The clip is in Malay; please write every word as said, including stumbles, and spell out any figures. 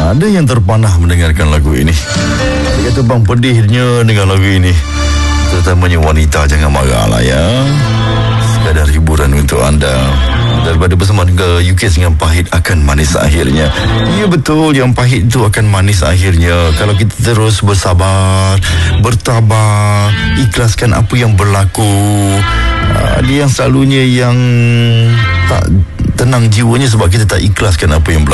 Ada yang terpanah mendengarkan lagu ini. Dia kata, bang, pedihnya dengan lagu ini. Terutamanya wanita, jangan marah lah ya. Sekadar hiburan untuk anda. Daripada bersamaan ke U K dengan pahit akan manis akhirnya. Ya betul, yang pahit itu akan manis akhirnya kalau kita terus bersabar, bertabah, ikhlaskan apa yang berlaku. uh, Dia yang selalunya yang tak tenang jiwanya sebab kita tak ikhlaskan apa yang berlaku.